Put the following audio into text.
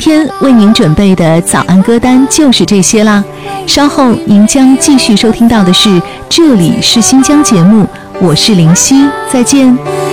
天为您准备的早安歌单就是这些啦。稍后您将继续收听到的是这里是新疆节目，我是林夕，再见。